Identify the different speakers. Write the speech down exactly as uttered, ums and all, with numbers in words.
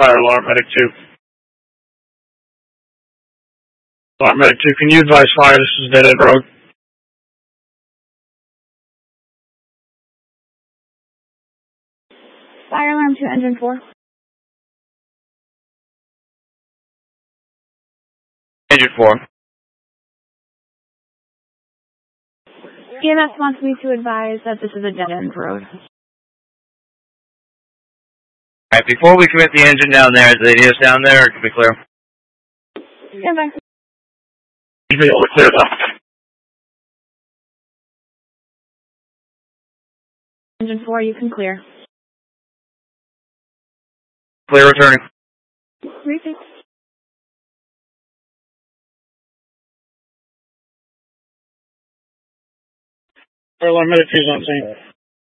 Speaker 1: Fire alarm, medic two. Alarm, medic two, can you advise fire? This is dead end road.
Speaker 2: Fire alarm to engine four.
Speaker 3: Engine four.
Speaker 2: E M S wants me to advise that this is a dead end road.
Speaker 3: Alright, before we commit the engine down there, is the A D S down there, or can we clear?
Speaker 2: Stand by.
Speaker 1: You be able to clear them.
Speaker 2: Engine four, you can clear.
Speaker 3: Clear returning.
Speaker 2: Briefing.
Speaker 1: Fire alarm, medic two is on scene.